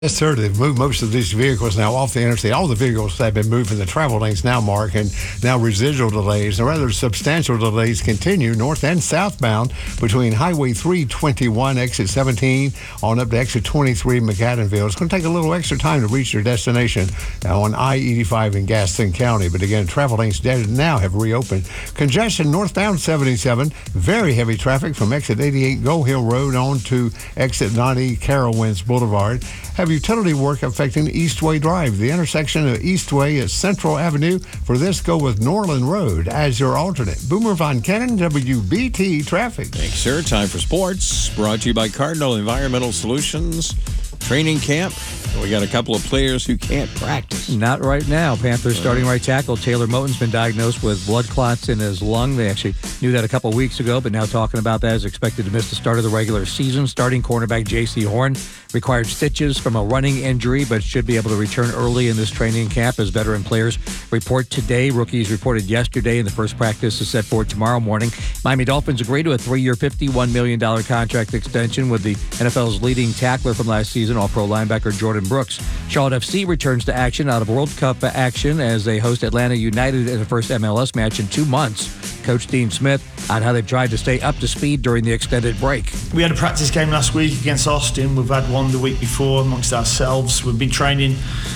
Yes, sir. They've moved most of these vehicles now off the interstate. All the vehicles have been moved from the travel lanes now, Mark, and now residual delays, and rather substantial delays continue north and southbound between Highway 321, exit 17, on up to exit 23, McAdenville. It's going to take a little extra time to reach your destination on I-85 in Gaston County. But again, travel lanes now have reopened. Congestion northbound 77, very heavy traffic from exit 88 Gold Hill Road on to exit 90 Carowinds Boulevard. Have utility work affecting Eastway Drive. The intersection of Eastway at Central Avenue. For this, go with Norland Road as your alternate. Boomer Von Cannon, WBT Traffic. Thanks, sir. Time for sports. Brought to you by Cardinal Environmental Solutions. Training camp. We got a couple of players who can't practice. Not right now. Panthers starting right tackle Taylor Moton's been diagnosed with blood clots in his lung. They actually knew that a couple of weeks ago, but now talking about that is expected to miss the start of the regular season. Starting cornerback J.C. Horn required stitches from a running injury, but should be able to return early in this training camp as veteran players report today. Rookies reported yesterday, and the first practice is set for tomorrow morning. Miami Dolphins agree to a 3-year, $51 million contract extension with the NFL's leading tackler from last season, All-Pro linebacker Jordan Brooks. Charlotte FC returns to action out of World Cup action as they host Atlanta United in the first MLS match in 2 months. Coach Dean Smith on how they've tried to stay up to speed during the extended break. We had a practice game last week against Austin. We've had one the week before amongst ourselves. We've been training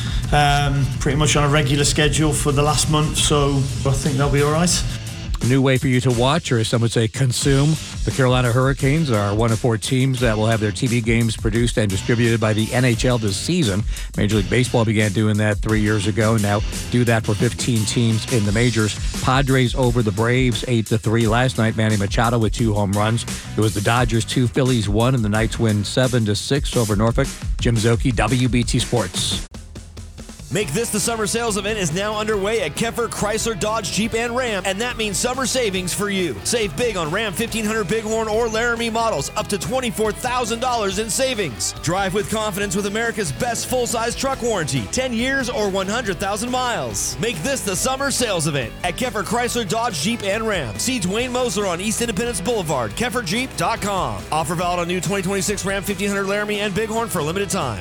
pretty much on a regular schedule for the last month, so I think they'll be all right. A new way for you to watch, or as some would say, consume. The Carolina Hurricanes are one of 4 teams that will have their TV games produced and distributed by the NHL this season. Major League Baseball began doing that 3 years ago. Now do that for 15 teams in the majors. Padres over the Braves 8-3 last night. Manny Machado with 2 home runs. It was the Dodgers 2, Phillies 1, and the Knights win 7-6 over Norfolk. Jim Zoki, WBT Sports. Make This the Summer Sales Event is now underway at Keffer Chrysler Dodge Jeep and Ram, and that means summer savings for you. Save big on Ram 1500 Bighorn or Laramie models, up to $24,000 in savings. Drive with confidence with America's best full-size truck warranty, 10 years or 100,000 miles. Make this the Summer Sales Event at Keffer Chrysler Dodge Jeep and Ram. See Dwayne Moser on East Independence Boulevard, KefferJeep.com. Offer valid on new 2026 Ram 1500 Laramie and Bighorn for a limited time.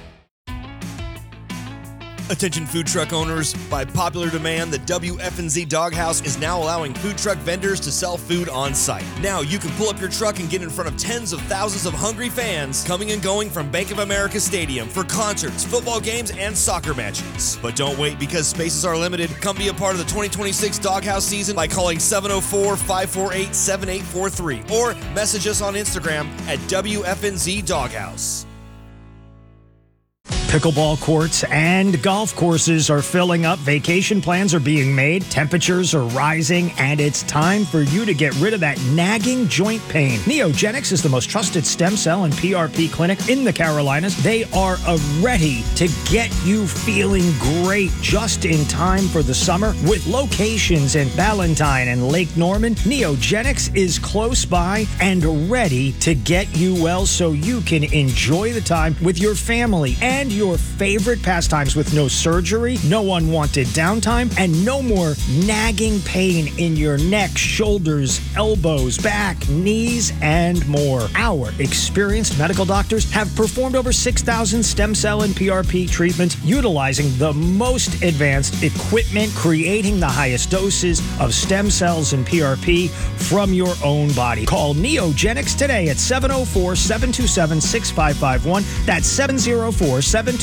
Attention food truck owners, by popular demand, the WFNZ Doghouse is now allowing food truck vendors to sell food on site. Now you can pull up your truck and get in front of tens of thousands of hungry fans coming and going from Bank of America Stadium for concerts, football games, and soccer matches. But don't wait, because spaces are limited. Come be a part of the 2026 Doghouse season by calling 704-548-7843 or message us on Instagram at WFNZ Doghouse. Pickleball courts and golf courses are filling up. Vacation plans are being made. Temperatures are rising, and it's time for you to get rid of that nagging joint pain. Neogenics is the most trusted stem cell and PRP clinic in the Carolinas. They are ready to get you feeling great just in time for the summer. With locations in Ballantyne and Lake Norman, Neogenics is close by and ready to get you well so you can enjoy the time with your family and your favorite pastimes with no surgery, no unwanted downtime, and no more nagging pain in your neck, shoulders, elbows, back, knees, and more. Our experienced medical doctors have performed over 6,000 stem cell and PRP treatments utilizing the most advanced equipment, creating the highest doses of stem cells and PRP from your own body. Call Neogenics today at 704-727-6551. That's 704-727-6551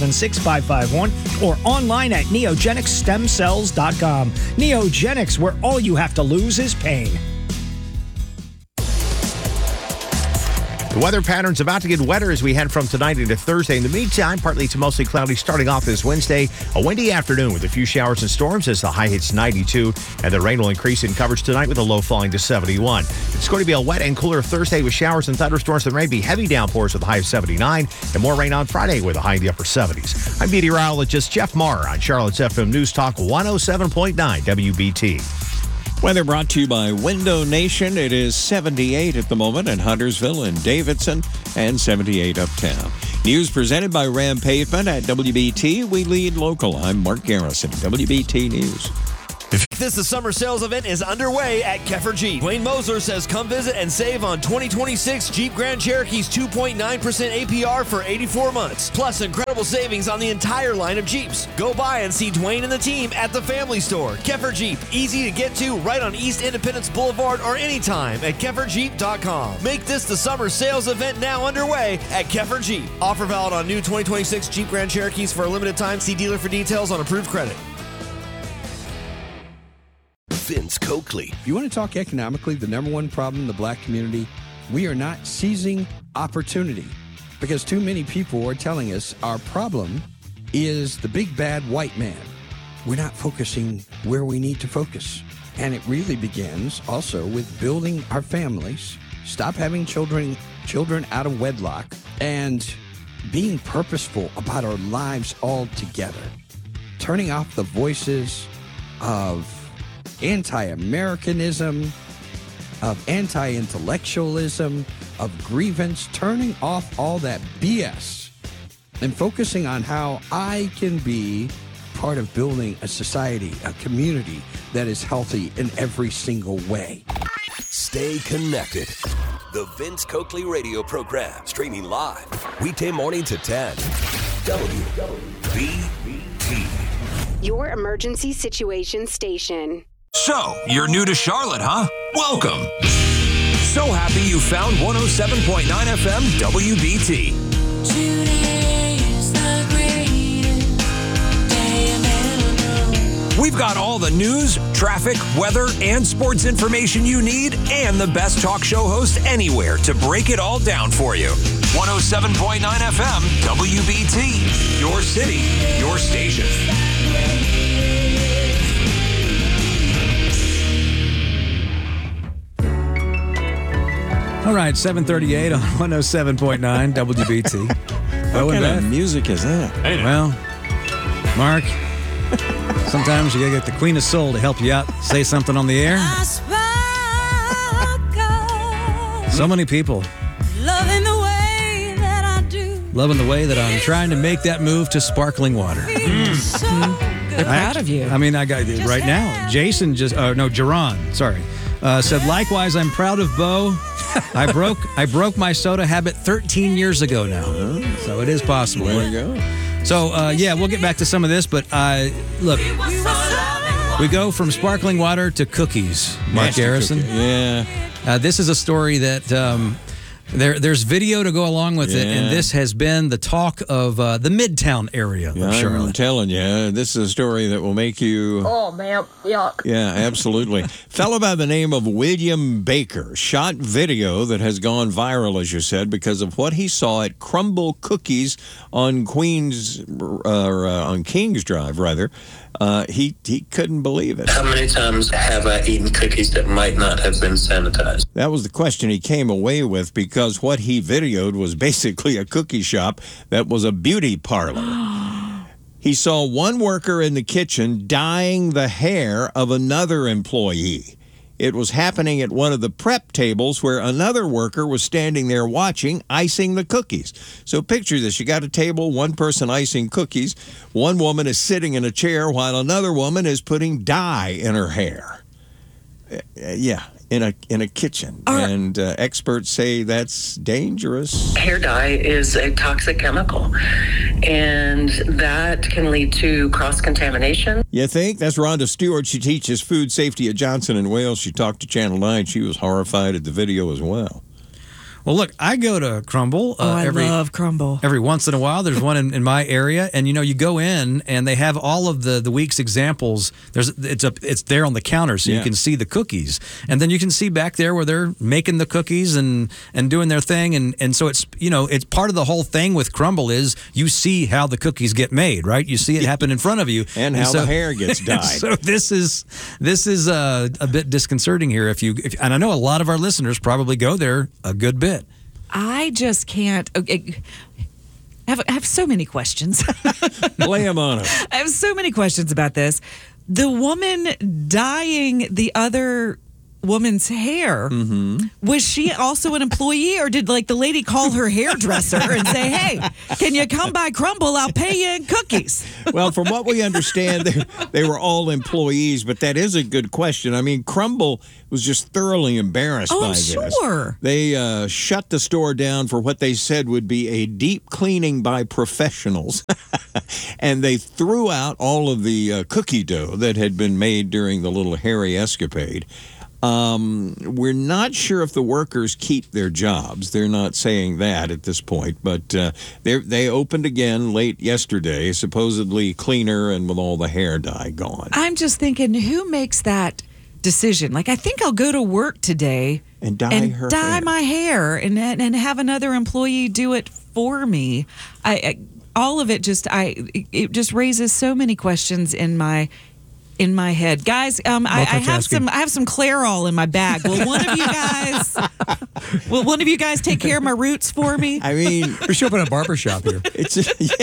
or online at neogenicstemcells.com. Neogenics, where all you have to lose is pain. The weather pattern's about to get wetter as we head from tonight into Thursday. In the meantime, partly to mostly cloudy starting off this Wednesday. A windy afternoon with a few showers and storms as the high hits 92. And the rain will increase in coverage tonight with a low falling to 71. It's going to be a wet and cooler Thursday with showers and thunderstorms. There may be heavy downpours with a high of 79. And more rain on Friday with a high in the upper 70s. I'm meteorologist Jeff Marr on Charlotte's FM News Talk 107.9 WBT. Weather brought to you by Window Nation. It is 78 at the moment in Huntersville and Davidson, and 78 uptown. News presented by Ram Pavement at WBT. We lead local. I'm Mark Garrison, WBT News. This summer sales event is underway at Keffer Jeep. Dwayne Moser says come visit and save on 2026 Jeep Grand Cherokee's 2.9% APR for 84 months. Plus incredible savings on the entire line of Jeeps. Go by and see Dwayne and the team at the Family Store. Keffer Jeep, easy to get to right on East Independence Boulevard or anytime at KefferJeep.com. Make this the summer sales event now underway at Keffer Jeep. Offer valid on new 2026 Jeep Grand Cherokees for a limited time. See dealer for details on approved credit. Vince Coakley. If you want to talk economically, the number one problem in the black community, we are not seizing opportunity because too many people are telling us our problem is the big bad white man. We're not focusing where we need to focus. And it really begins also with building our families, stop having children out of wedlock, and being purposeful about our lives altogether. Turning off the voices of anti-Americanism, of anti-intellectualism, of grievance, turning off all that BS and focusing on how I can be part of building a society, a community that is healthy in every single way. Stay connected. The Vince Coakley radio program, streaming live, weekday morning to 10. WBT. Your emergency situation station. So, you're new to Charlotte, huh? Welcome. So happy you found 107.9 FM WBT. Today is the greatest day I've ever known. We've got all the news, traffic, weather, and sports information you need, and the best talk show host anywhere to break it all down for you. 107.9 FM WBT. Your city, your station. All right, 7:38 on 107.9 WBT. What kind of music is that? Well, Mark, sometimes you gotta get the Queen of Soul to help you out, say something on the air. So many people Loving the way that I do. loving the way that I'm trying to make that move to sparkling water. They're proud of you. I mean, I got it right now. Jason Jerron, sorry, said, likewise, I'm proud of Bo. I broke my soda habit 13 years ago now. So it is possible. There you go. So, we'll get back to some of this, but look, we go from sparkling water to cookies, Mark Nasty Garrison. cookie. Yeah. This is a story that there's video to go along with it, and this has been the talk of the Midtown area of Charlotte. I'm telling you, this is a story that will make you... Oh, man, yuck. Yeah, absolutely. Fellow by the name of William Baker shot video that has gone viral, as you said, because of what he saw at Crumble Cookies on Kings Drive, rather. He couldn't believe it. How many times have I eaten cookies that might not have been sanitized? That was the question he came away with, because what he videoed was basically a cookie shop that was a beauty parlor. He saw one worker in the kitchen dyeing the hair of another employee. It was happening at one of the prep tables where another worker was standing there watching, icing the cookies. So picture this. You got a table, one person icing cookies. One woman is sitting in a chair while another woman is putting dye in her hair. In a kitchen. And experts say that's dangerous. Hair dye is a toxic chemical, and that can lead to cross-contamination. You think? That's Rhonda Stewart. She teaches food safety at Johnson & Wales. She talked to Channel 9. She was horrified at the video as well. Well, look, I go to Crumble. I love Crumble. Every once in a while, there's one in my area, and you go in and they have all of the week's examples. It's there on the counter, so you can see the cookies, and then you can see back there where they're making the cookies and doing their thing, and so it's it's part of the whole thing with Crumble is you see how the cookies get made, right? You see it happen in front of you, and how the hair gets dyed. So this is a bit disconcerting here. If and I know a lot of our listeners probably go there a good bit. I just can't. I have so many questions. Lay them on us. I have so many questions about this. The woman dyeing the other woman's hair. Was she also an employee, or did like the lady call her hairdresser and say, "Hey, can you come by Crumble? I'll pay you in cookies"? Well, from what we understand, they were all employees, but that is a good question. I mean, Crumble was just thoroughly embarrassed by this. Sure. They shut the store down for what they said would be a deep cleaning by professionals. And they threw out all of the cookie dough that had been made during the little hairy escapade. We're not sure if the workers keep their jobs. They're not saying that at this point, but they opened again late yesterday, supposedly cleaner and with all the hair dye gone. I'm just thinking, who makes that decision? Like, I think I'll go to work today and dye my hair and have another employee do it for me. All of it just raises so many questions in my head, guys. I have some Clairol in my bag. Will one of you guys take care of my roots for me? I mean, we should open a barber shop here. It's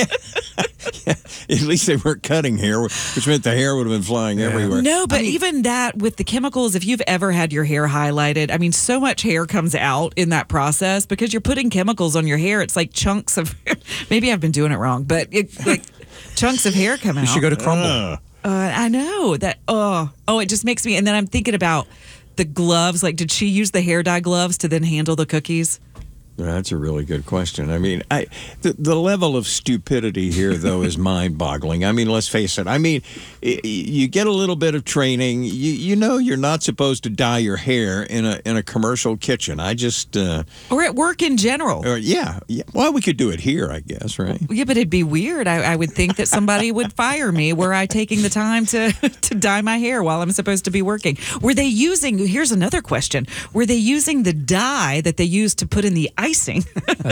yeah. At least they weren't cutting hair, which meant the hair would have been flying everywhere. No, but even that with the chemicals, if you've ever had your hair highlighted, I mean, so much hair comes out in that process because you're putting chemicals on your hair. It's like chunks of. Maybe I've been doing it wrong, but chunks of hair come out. You should go to Crumble. I know that. It just makes me. And then I'm thinking about the gloves. Like, did she use the hair dye gloves to then handle the cookies? That's a really good question. I mean, the level of stupidity here, though, is mind-boggling. I mean, let's face it. I mean, you get a little bit of training. You know you're not supposed to dye your hair in a commercial kitchen. I just or at work in general. Yeah. Well, we could do it here, I guess, right? Yeah, but it'd be weird. I would think that somebody would fire me were I taking the time to dye my hair while I'm supposed to be working. Were they using? Here's another question. Were they using the dye that they used to put in the icing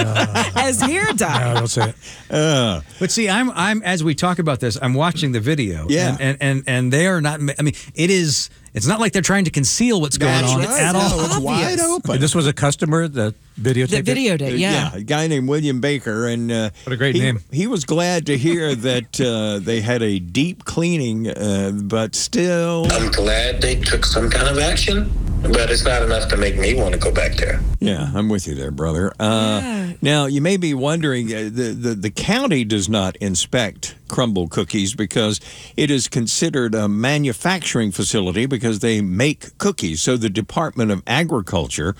as hair dye? No, don't say it. But see, I'm as we talk about this, I'm watching the video. Yeah. And they are not. I mean, it's not like they're trying to conceal what's going on at all. No, it's wide open. And this was a customer that videotaped that videoed it. Yeah, a guy named William Baker, and what a great name. He was glad to hear that they had a deep cleaning, but still, I'm glad they took some kind of action, but it's not enough to make me want to go back there. Yeah, I'm with you there, brother. Now, you may be wondering, the county does not inspect Crumble cookies because it is considered a manufacturing facility because they make cookies. So the Department of Agriculture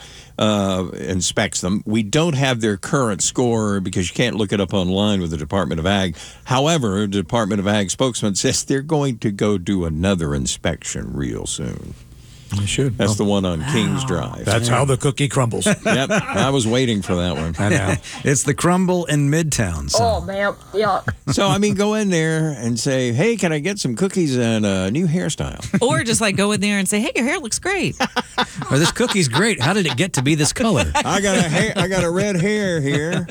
inspects them. We don't have their current score because you can't look it up online with the Department of Ag. However, the Department of Ag spokesman says they're going to go do another inspection real soon. You should. That's the one on Kings Drive. That's how the cookie crumbles. Yep, I was waiting for that one. I know. It's the Crumble in Midtown. So. Oh, man. Yeah. So, I mean, go in there and say, hey, can I get some cookies and a new hairstyle? Or just like go in there and say, hey, your hair looks great. Or this cookie's great. How did it get to be this color? I got a red hair here.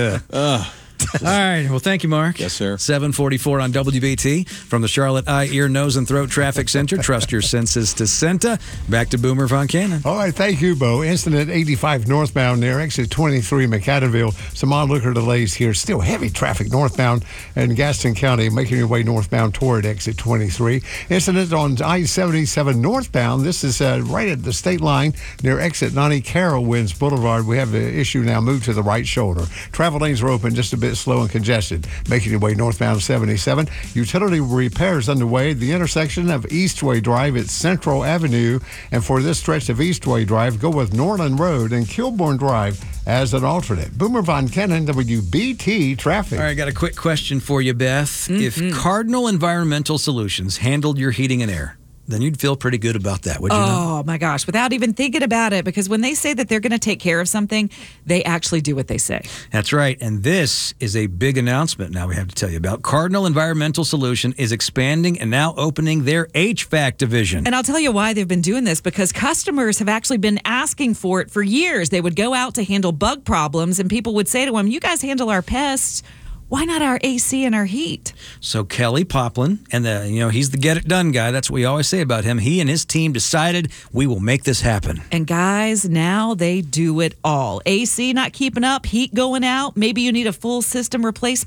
All right. Well, thank you, Mark. Yes, sir. 744 on WBT from the Charlotte Eye, Ear, Nose, and Throat Traffic Center. Trust your senses to Senta. Back to Boomer Von Cannon. All right. Thank you, Bo. Incident 85 northbound near exit 23 McAdamville. Some onlooker delays here. Still heavy traffic northbound in Gaston County, making your way northbound toward exit 23. Incident on I-77 northbound. This is right at the state line near exit 90 Carowinds Boulevard. We have the issue now moved to the right shoulder. Travel lanes are open, just a bit slow and congested. Making your way northbound 77. Utility repairs underway. The intersection of Eastway Drive at Central Avenue. And for this stretch of Eastway Drive, go with Norland Road and Kilbourne Drive as an alternate. Boomer Von Cannon, WBT Traffic. All right, got a quick question for you, Beth. If Cardinal Environmental Solutions handled your heating and air, then you'd feel pretty good about that, would you not? Oh, my gosh. Without even thinking about it, because when they say that they're going to take care of something, they actually do what they say. That's right. And this is a big announcement now we have to tell you about. Cardinal Environmental Solution is expanding and now opening their HVAC division. And I'll tell you why they've been doing this, because customers have actually been asking for it for years. They would go out to handle bug problems, and people would say to them, you guys handle our pests. Why not our AC and our heat? So Kelly Poplin, and he's the get it done guy. That's what we always say about him. He and his team decided we will make this happen. And guys, now they do it all. AC not keeping up, heat going out. Maybe you need a full system replacement.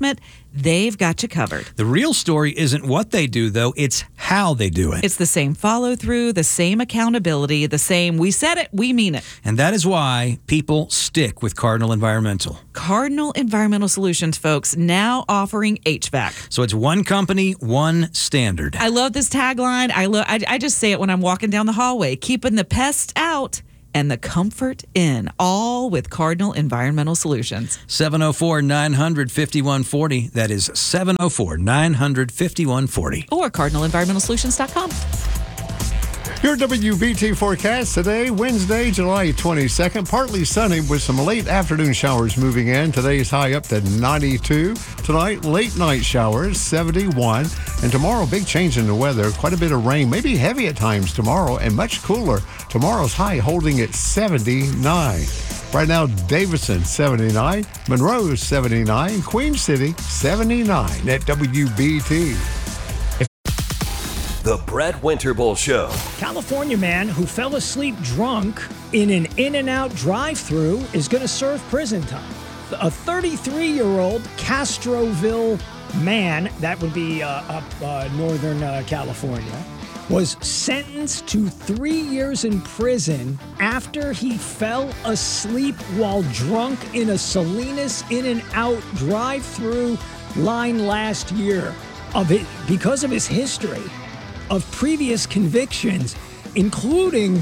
they've got you covered. The real story isn't what they do, though. It's how they do it. It's the same follow-through, the same accountability, the same we said it, we mean it. And that is why people stick with Cardinal Environmental. Cardinal Environmental Solutions, folks, now offering HVAC. So it's one company, one standard. I love this tagline. I just say it when I'm walking down the hallway, keeping the pests out and the comfort in, all with Cardinal Environmental Solutions. 704-900-5140. That is 704-900-5140. Or cardinalenvironmentalsolutions.com. Your WBT forecast today, Wednesday, July 22nd. Partly sunny with some late afternoon showers moving in. Today's high up to 92. Tonight, late night showers, 71. And tomorrow, big change in the weather. Quite a bit of rain, maybe heavy at times tomorrow, and much cooler. Tomorrow's high holding at 79. Right now, Davidson, 79. Monroe, 79. Queen City, 79 at WBT. The Brett Winterble Show. California man who fell asleep drunk in an In-N-Out drive-thru is going to serve prison time. A 33-year-old Castroville man, that would be up northern California, was sentenced to 3 years in prison after he fell asleep while drunk in a Salinas In-N-Out drive-thru line last year because of his history of previous convictions, including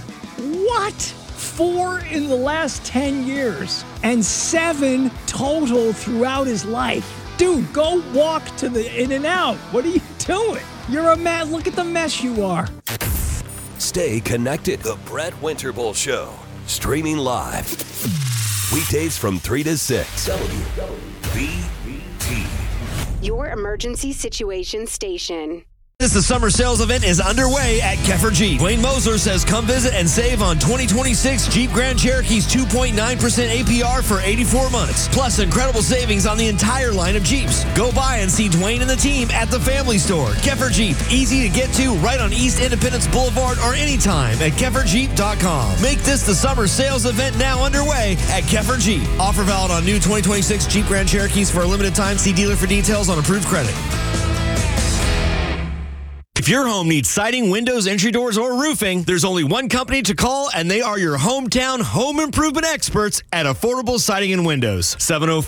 4 in the last 10 years and 7 total throughout his life. Dude, go walk to the In-N-Out. What are you doing? You're a man. Look at the mess you are. Stay connected. The Brett Winterble Show. Streaming live. Weekdays from 3 to 6. WBT. Your emergency situation station. The summer sales event is underway at Keffer Jeep. Dwayne Moser says come visit and save on 2026 Jeep Grand Cherokee's 2.9% APR for 84 months. Plus incredible savings on the entire line of Jeeps. Go by and see Dwayne and the team at the Family Store. Keffer Jeep, easy to get to right on East Independence Boulevard or anytime at KefferJeep.com. Make this the summer sales event now underway at Keffer Jeep. Offer valid on new 2026 Jeep Grand Cherokees for a limited time. See dealer for details on approved credit. If your home needs siding, windows, entry doors, or roofing, there's only one company to call, and they are your hometown home improvement experts at Affordable Siding and Windows.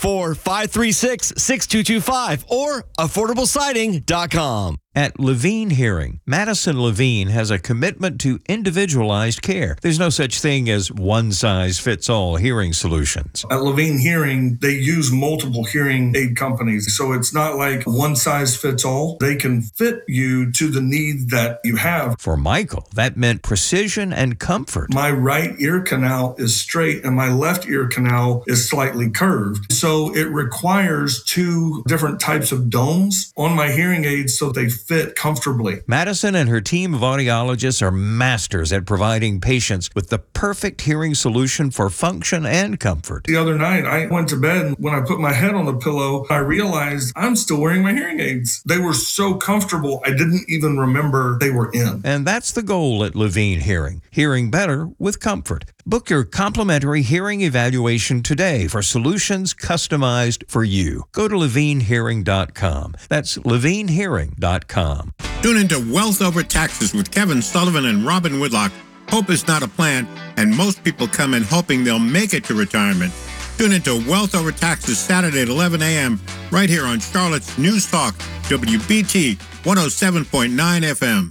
704-536-6225 or affordablesiding.com. At Levine Hearing, Madison Levine has a commitment to individualized care. There's no such thing as one-size-fits-all hearing solutions. At Levine Hearing, they use multiple hearing aid companies, so it's not like one size fits all. They can fit you to the need that you have. For Michael, that meant precision and comfort. My right ear canal is straight and my left ear canal is slightly curved, so it requires 2 different types of domes on my hearing aids so they fit comfortably. Madison and her team of audiologists are masters at providing patients with the perfect hearing solution for function and comfort. The other night, I went to bed, and when I put my head on the pillow, I realized I'm still wearing my hearing aids. They were so comfortable, I didn't even remember they were in. And that's the goal at Levine Hearing. Hearing better with comfort. Book your complimentary hearing evaluation today for solutions customized for you. Go to levinehearing.com. That's levinehearing.com. Tune into Wealth Over Taxes with Kevin Sullivan and Robin Woodlock. Hope is not a plan, and most people come in hoping they'll make it to retirement. Tune into Wealth Over Taxes Saturday at 11 a.m. right here on Charlotte's News Talk, WBT 107.9 FM.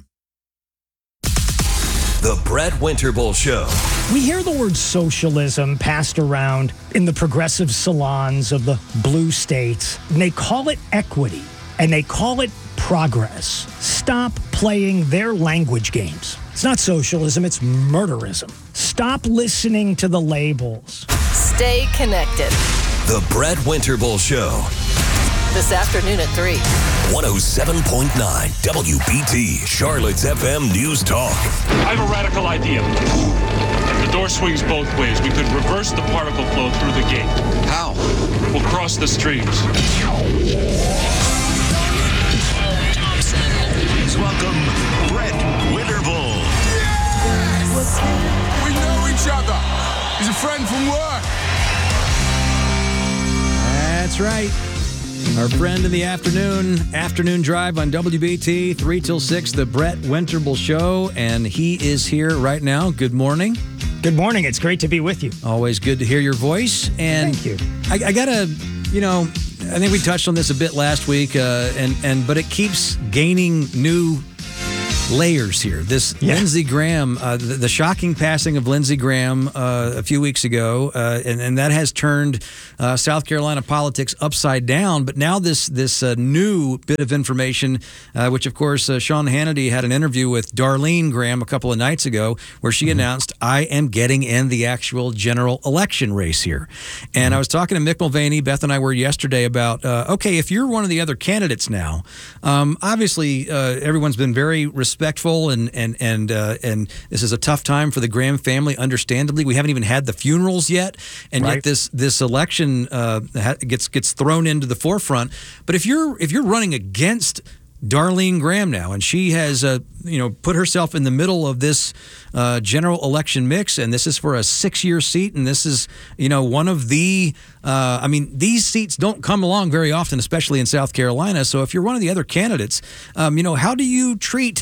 The Brett Winterble Show. We hear the word socialism passed around in the progressive salons of the blue states, and they call it equity, and they call it progress. Stop playing their language games. It's not socialism, it's murderism. Stop listening to the labels. Stay connected. The Brett Winterble Show. This afternoon at 3. 107.9 WBT, Charlotte's FM News Talk. I have a radical idea. If the door swings both ways, we could reverse the particle flow through the gate. How? We'll cross the streams. Please welcome Brett Winterble. Yes! We know each other. He's a friend from work. That's right. A Our friend in the afternoon drive on WBT, 3 till 6, the Brett Winterble Show, and he is here right now. Good morning. Good morning. It's great to be with you. Always good to hear your voice. And thank you. I gotta, I think we touched on this a bit last week, but it keeps gaining new layers here. This Lindsey Graham, the shocking passing of Lindsey Graham a few weeks ago, and that has turned South Carolina politics upside down. But now this new bit of information, which of course Sean Hannity had an interview with Darlene Graham a couple of nights ago, where she announced, "I am getting in the actual general election race here." And I was talking to Mick Mulvaney, Beth and I were yesterday about, okay, if you're one of the other candidates now, obviously everyone's been very respectful, and this is a tough time for the Graham family. Understandably, we haven't even had the funerals yet, and yet this election gets thrown into the forefront. But if you're running against Darlene Graham now, and she has put herself in the middle of this general election mix, and this is for a 6-year seat, and this is one of the these seats don't come along very often, especially in South Carolina. So if you're one of the other candidates, how do you treat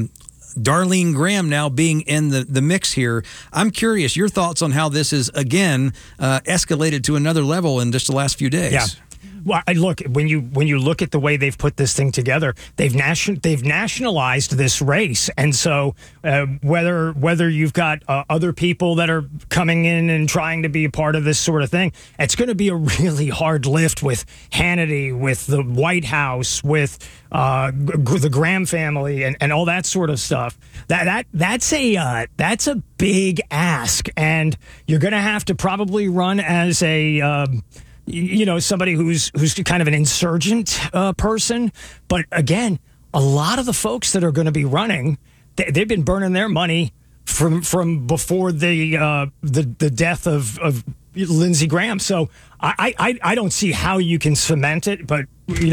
Darlene Graham now being in the mix here? I'm curious your thoughts on how this is again escalated to another level in just the last few days. Yeah. Well, look, when you look at the way they've put this thing together, they've nationalized this race, and so whether you've got other people that are coming in and trying to be a part of this sort of thing, it's going to be a really hard lift with Hannity, with the White House, with the Graham family, and all that sort of stuff. That's a big ask, and you're going to have to probably run as a somebody who's kind of an insurgent person. But again, a lot of the folks that are going to be running, they've been burning their money from before the death of Lindsey Graham. So I don't see how you can cement it, but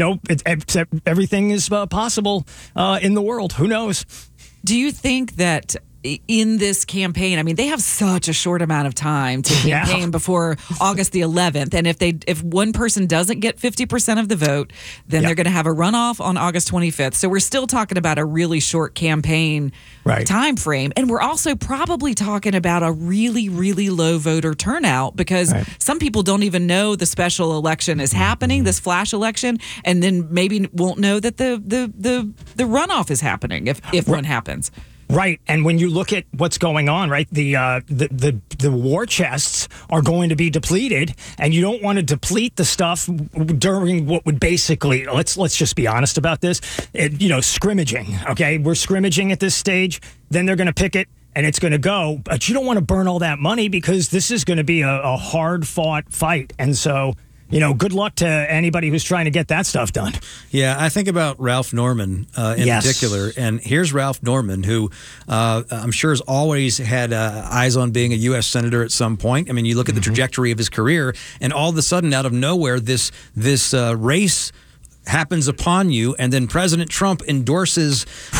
everything is possible in the world. Who knows? Do you think that in this campaign, I mean, they have such a short amount of time to campaign before August the 11th, and if one person doesn't get 50% of the vote, then they're going to have a runoff on August 25th. So we're still talking about a really short campaign time frame, and we're also probably talking about a really, really low voter turnout because some people don't even know the special election is happening, this flash election, and then maybe won't know that the runoff is happening if one happens. Right, and when you look at what's going on, right, the war chests are going to be depleted, and you don't want to deplete the stuff during what would basically, let's just be honest about this, scrimmaging. Okay, we're scrimmaging at this stage, then they're going to pick it, and it's going to go, but you don't want to burn all that money because this is going to be a hard-fought fight, and so. Good luck to anybody who's trying to get that stuff done. Yeah, I think about Ralph Norman in particular. And here's Ralph Norman, who I'm sure has always had eyes on being a U.S. Senator at some point. I mean, you look at the trajectory of his career, and all of a sudden, out of nowhere, this race happens upon you, and then President Trump endorses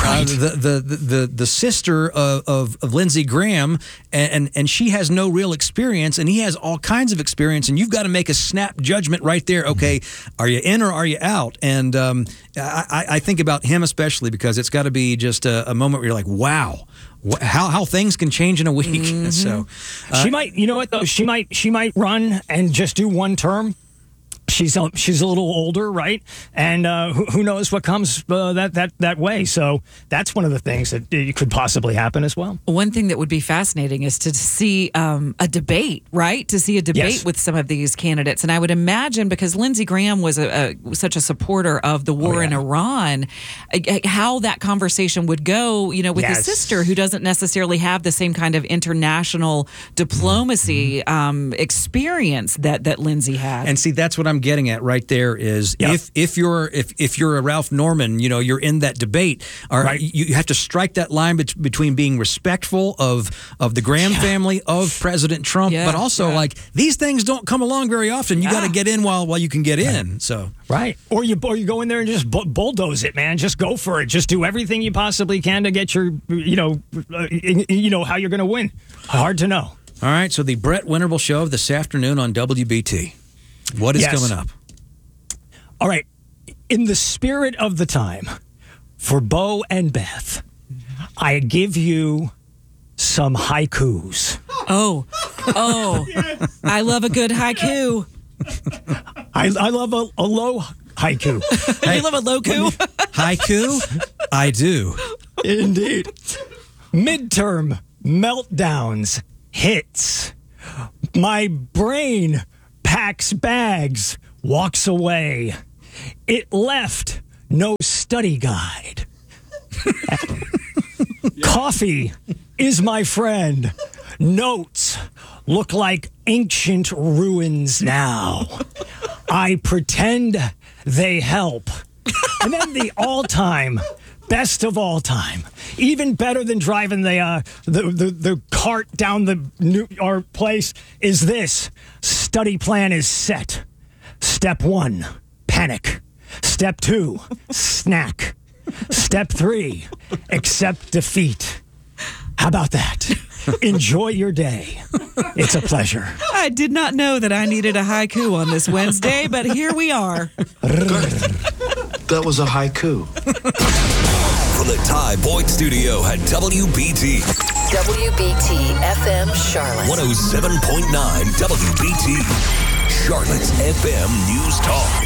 the sister of Lindsey Graham, and she has no real experience, and he has all kinds of experience, and you've got to make a snap judgment right there. Okay, are you in or are you out? And I think about him especially because it's got to be just a moment where you're like, wow. How things can change in a week. So she might, though, she might run and just do one term. She's a little older, right? And who knows what comes that way. So that's one of the things that could possibly happen as well. One thing that would be fascinating is to see a debate, right? To see a debate with some of these candidates. And I would imagine, because Lindsey Graham was such a supporter of the war in Iran, how that conversation would go, with his sister, who doesn't necessarily have the same kind of international diplomacy experience that Lindsey had. And see, that's what I'm getting at right there is if you're a Ralph Norman, you're in that debate. You have to strike that line between being respectful of the Graham family, of President Trump, but also like these things don't come along very often. You got to get in while you can get in. So or you go in there and just bulldoze it, man. Just go for it. Just do everything you possibly can to get your how you're going to win. Hard to know. All right, so the Brett Winterble Show this afternoon on WBT. What is coming up? All right. in the spirit of the time, for Bo and Beth, I give you some haikus. Oh, I love a good haiku. I love a low haiku. You love a low-ku? Haiku? I do. Indeed. Midterm meltdowns, hits. My brain packs bags, walks away. It left no study guide. Coffee is my friend. Notes look like ancient ruins now. I pretend they help. And then the all-time, best of all time, even better than driving the cart down our place, is this. Study plan is set. Step 1, panic. Step 2, snack. Step 3, accept defeat. How about that? Enjoy your day. It's a pleasure. I did not know that I needed a haiku on this Wednesday, but here we are. That was a haiku. From the Ty Boyd Studio at WBT. WBT FM Charlotte. 107.9 WBT. Charlotte's FM News Talk.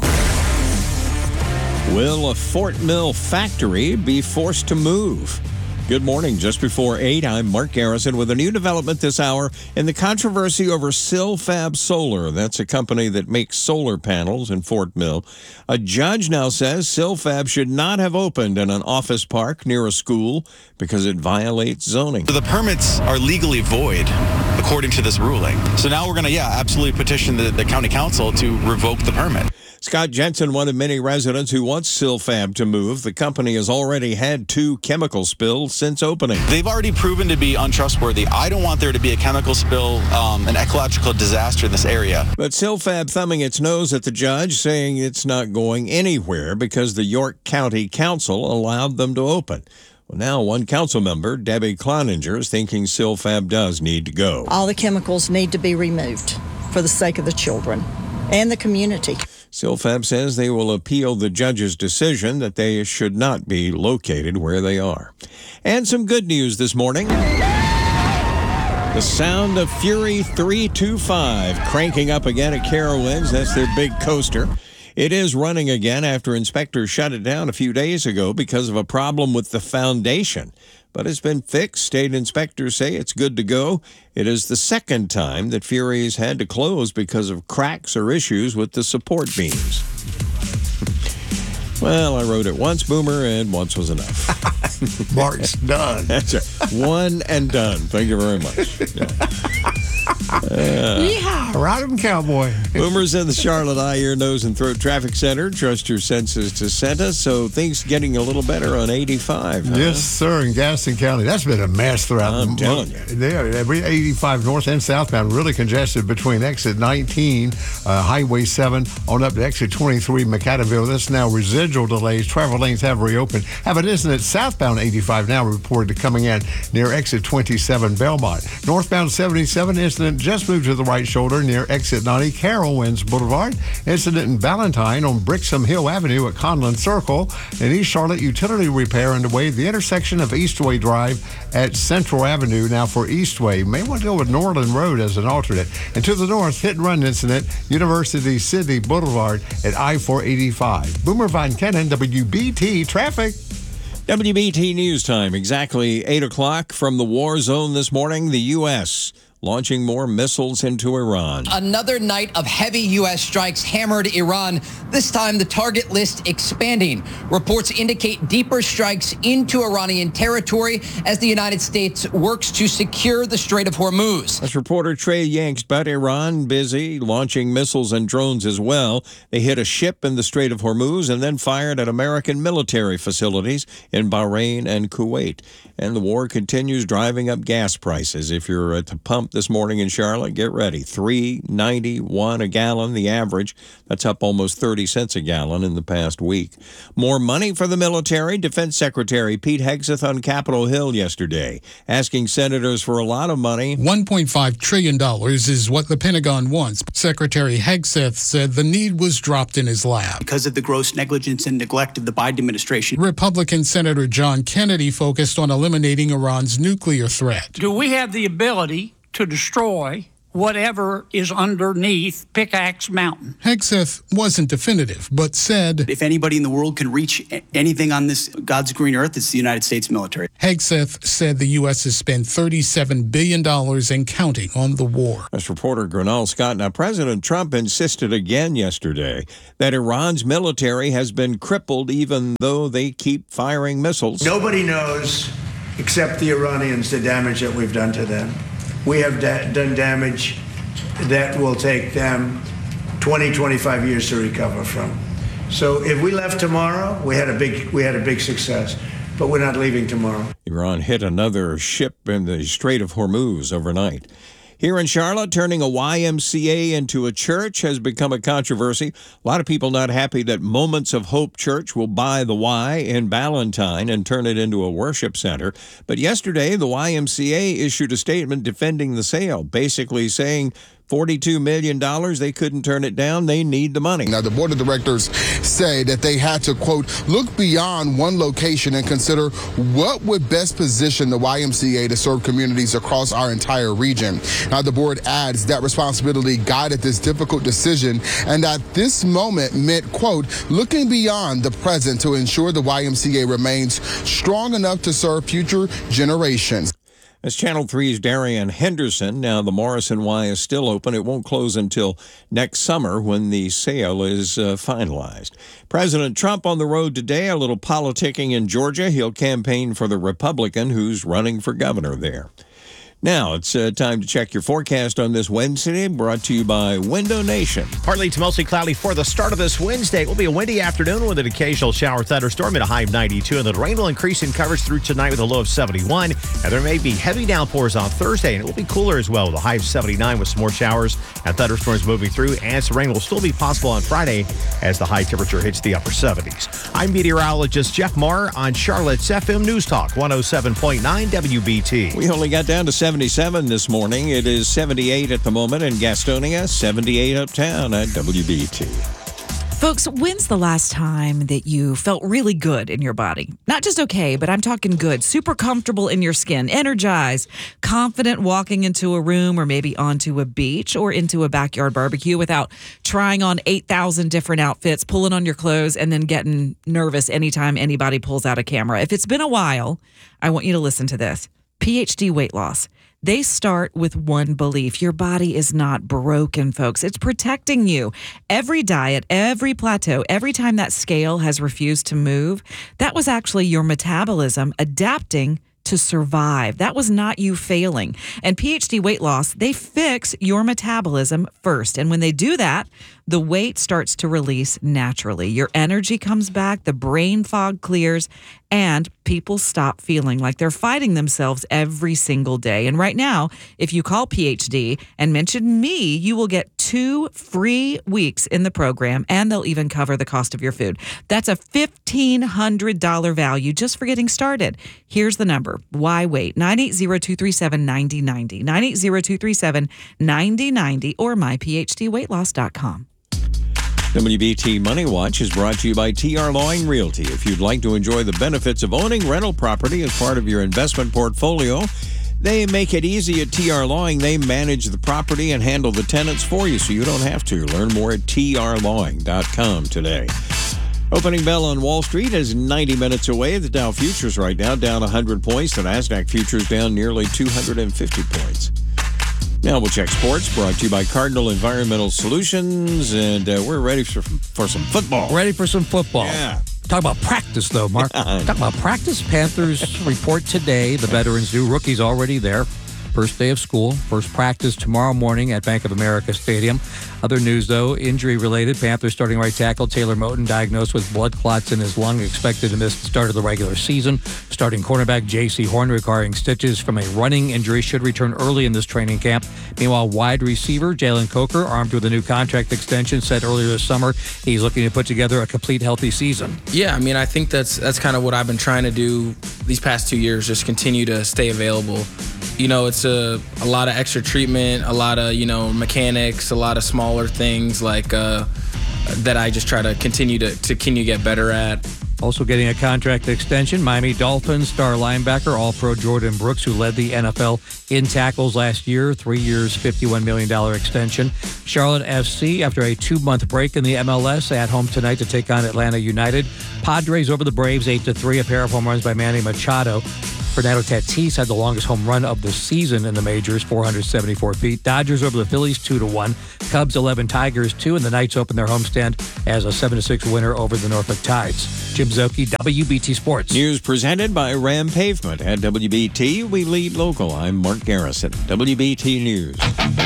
Will a Fort Mill factory be forced to move? Good morning. Just before 8, I'm Mark Garrison with a new development this hour in the controversy over Silfab Solar. That's a company that makes solar panels in Fort Mill. A judge now says Silfab should not have opened in an office park near a school because it violates zoning. The permits are legally void according to this ruling. So now we're going to, absolutely petition the county council to revoke the permit. Scott Jensen, one of many residents who wants Silfab to move. The company has already had 2 chemical spills since opening. They've already proven to be untrustworthy. I don't want there to be a chemical spill, an ecological disaster in this area. But Silfab thumbing its nose at the judge, saying it's not going anywhere because the York County Council allowed them to open. Well, now one council member, Debbie Cloninger, is thinking Silfab does need to go. All the chemicals need to be removed for the sake of the children and the community. Silfab says they will appeal the judge's decision that they should not be located where they are. And some good news this morning. The Sound of Fury 325 cranking up again at Carowinds. That's their big coaster. It is running again after inspectors shut it down a few days ago because of a problem with the foundation. But it's been fixed. State inspectors say it's good to go. It is the second time that Fury's had to close because of cracks or issues with the support beams. Well, I rode it once, Boomer, and once was enough. Mark's done. That's right. One and done. Thank you very much. Yeehaw, ride 'em, cowboy. Boomer's in the Charlotte Eye, Ear, Nose, and Throat Traffic Center. Trust your senses to Santa. So things getting a little better on 85. Huh? Yes, sir, in Gaston County. That's been a mess throughout the month. I'm telling you. Every 85 north and southbound really congested between exit 19, Highway 7, on up to exit 23, McAdamville. That's now residual delays. Travel lanes have reopened. Have an incident southbound 85 now reported coming in near exit 27, Belmont. Northbound 77 incident just moved to the right shoulder near exit 90, Carowinds Boulevard. Incident in Ballantyne on Brixham Hill Avenue at Conlin Circle. And East Charlotte utility repair underway at the intersection of Eastway Drive at Central Avenue. Now for Eastway, may want to go with Norland Road as an alternate. And to the north, hit and run incident, University City Boulevard at I-485. Boomer Von Kennan, WBT Traffic. WBT News Time, exactly 8 o'clock from the war zone this morning. The U.S. launching more missiles into Iran. Another night of heavy U.S. strikes hammered Iran, this time the target list expanding. Reports indicate deeper strikes into Iranian territory as the United States works to secure the Strait of Hormuz. That's reporter Trey Yanks, but Iran busy launching missiles and drones as well. They hit a ship in the Strait of Hormuz and then fired at American military facilities in Bahrain and Kuwait. And the war continues driving up gas prices. If you're at the pump this morning in Charlotte. Get ready. $3.91 a gallon, the average. That's up almost 30 cents a gallon in the past week. More money for the military. Defense Secretary Pete Hegseth on Capitol Hill yesterday, asking senators for a lot of money. $1.5 trillion is what the Pentagon wants. Secretary Hegseth said the need was dropped in his lap. Because of the gross negligence and neglect of the Biden administration. Republican Senator John Kennedy focused on eliminating Iran's nuclear threat. Do we have the ability to destroy whatever is underneath Pickaxe Mountain? Hegseth wasn't definitive, but said, if anybody in the world can reach anything on this God's green earth, it's the United States military. Hegseth said the U.S. has spent $37 billion and counting on the war. That's reporter Grenell Scott. Now, President Trump insisted again yesterday that Iran's military has been crippled even though they keep firing missiles. Nobody knows except the Iranians the damage that we've done to them. We have done damage that will take them 20, 25 years to recover from. So if we left tomorrow, we had a big success, but we're not leaving tomorrow. Iran hit another ship in the Strait of Hormuz overnight. Here in Charlotte, turning a YMCA into a church has become a controversy. A lot of people not happy that Moments of Hope Church will buy the Y in Ballantyne and turn it into a worship center. But yesterday, the YMCA issued a statement defending the sale, basically saying $42 million, they couldn't turn it down. They need the money. Now, the board of directors say that they had to, quote, look beyond one location and consider what would best position the YMCA to serve communities across our entire region. Now, the board adds that responsibility guided this difficult decision and that this moment meant, quote, looking beyond the present to ensure the YMCA remains strong enough to serve future generations. That's Channel 3's Darian Henderson. Now, the Morrison Y is still open. It won't close until next summer when the sale is finalized. President Trump on the road today, a little politicking in Georgia. He'll campaign for the Republican who's running for governor there. Now, it's time to check your forecast on this Wednesday, brought to you by Window Nation. Partly to mostly cloudy for the start of this Wednesday. It will be a windy afternoon with an occasional shower thunderstorm at a high of 92, and the rain will increase in coverage through tonight with a low of 71. And there may be heavy downpours on Thursday, and it will be cooler as well with a high of 79 with some more showers and thunderstorms moving through, and some rain will still be possible on Friday as the high temperature hits the upper 70s. I'm meteorologist Jeff Marr on Charlotte's FM News Talk 107.9 WBT. We only got down to 77 this morning. It is 78 at the moment in Gastonia, 78 uptown at WBT. Folks, when's the last time that you felt really good in your body? Not just okay, but I'm talking good, super comfortable in your skin, energized, confident walking into a room or maybe onto a beach or into a backyard barbecue without trying on 8,000 different outfits, pulling on your clothes, and then getting nervous anytime anybody pulls out a camera. If it's been a while, I want you to listen to this. PhD weight loss. They start with one belief. Your body is not broken, folks. It's protecting you. Every diet, every plateau, every time that scale has refused to move, that was actually your metabolism adapting to survive. That was not you failing. And PhD weight loss, they fix your metabolism first. And when they do that, the weight starts to release naturally. Your energy comes back, the brain fog clears, and people stop feeling like they're fighting themselves every single day. And right now, if you call PhD and mention me, you will get 2 free weeks in the program, and they'll even cover the cost of your food. That's a $1,500 value just for getting started. Here's the number. Why wait? 980-237-9090. 980-237-9090 or myphdweightloss.com. WBT Money Watch is brought to you by TR Lawing Realty. If you'd like to enjoy the benefits of owning rental property as part of your investment portfolio, they make it easy at TR Lawing. They manage the property and handle the tenants for you, so you don't have to. Learn more at trlawing.com today. Opening bell on Wall Street is 90 minutes away. The Dow Futures right now down 100 points. The NASDAQ Futures down nearly 250 points. Now we'll check sports, brought to you by Cardinal Environmental Solutions, and we're ready for some football. Ready for some football. Yeah. Talk about practice, though, Mark. Talk about practice. Panthers report today. The veterans do. Rookies already there. First day of school. First practice tomorrow morning at Bank of America Stadium. Other news, though, injury-related. Panthers starting right tackle Taylor Moton diagnosed with blood clots in his lung, expected to miss the start of the regular season. Starting cornerback J.C. Horn requiring stitches from a running injury should return early in this training camp. Meanwhile, wide receiver Jalen Coker, armed with a new contract extension, said earlier this summer he's looking to put together a complete healthy season. Yeah, I mean, I think that's kind of what I've been trying to do these past 2 years, just continue to stay available. You know, it's a lot of extra treatment, a lot of, mechanics, a lot of smaller things like that I just try to continue to get better at. Also getting a contract extension, Miami Dolphins star linebacker All-Pro Jordan Brooks, who led the NFL in tackles last year, 3 years, $51 million extension. Charlotte FC, after a 2-month break in the MLS, at home tonight to take on Atlanta United. Padres over the Braves 8-3, a pair of home runs by Manny Machado. Fernando Tatis had the longest home run of the season in the majors, 474 feet. Dodgers over the Phillies 2-1. Cubs 11, Tigers 2, and the Knights open their homestand as a 7-6 winner over the Norfolk Tides. Jim Zoki, WBT Sports. News presented by Ram Pavement. At WBT, we lead local. I'm Mark Garrison, WBT News.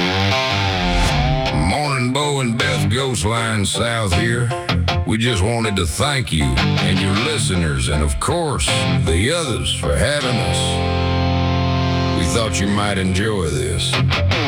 Morning, Bo and Beth Ghost Line South here. We just wanted to thank you and your listeners and, of course, the others for having us. We thought you might enjoy this.